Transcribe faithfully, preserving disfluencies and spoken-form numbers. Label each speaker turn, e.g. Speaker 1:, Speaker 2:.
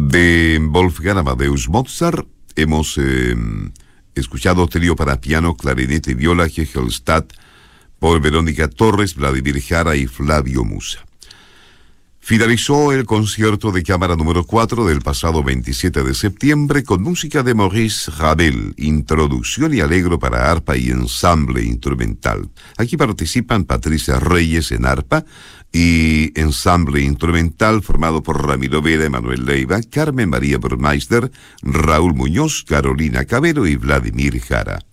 Speaker 1: De Wolfgang Amadeus Mozart hemos eh, escuchado trío para piano, clarinete y viola, Hegelstadt, por Verónica Torres, Vladimir Jara y Flavio Musa. Finalizó el concierto de cámara número cuatro del pasado veintisiete de septiembre con música de Maurice Ravel, introducción y alegro para arpa y ensamble instrumental. Aquí participan Patricia Reyes en arpa y ensamble instrumental formado por Ramiro Vera, Emanuel Leiva, Carmen María Burmeister, Raúl Muñoz, Carolina Cabero y Vladimir Jara.